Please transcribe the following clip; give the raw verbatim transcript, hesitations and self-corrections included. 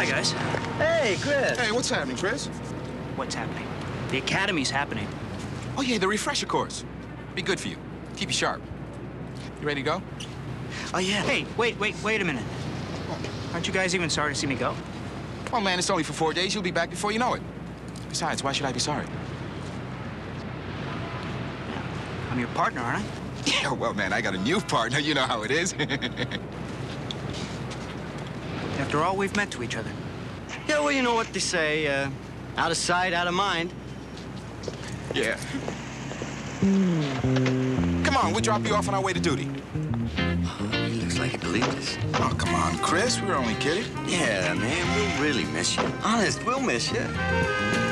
Hi, guys. Hey, Chris. Hey, what's happening, Chris? What's happening? The Academy's happening. Oh, yeah, the refresher course. Be good for you. Keep you sharp. You ready to go? Oh, yeah. Hey, wait, wait, wait a minute. Aren't you guys even sorry to see me go? Well, man, it's only for four days. You'll be back before you know it. Besides, why should I be sorry? I'm your partner, aren't I? Yeah, well, man, I got a new partner. You know how it is. After all, we've met to each other. Yeah, well, you know what they say, uh, out of sight, out of mind. Yeah. Come on, we'll drop you off on our way to duty. He looks like he believed us. Oh, come on, Chris. We were only kidding. Yeah, man, we'll really miss you. Honest, we'll miss you.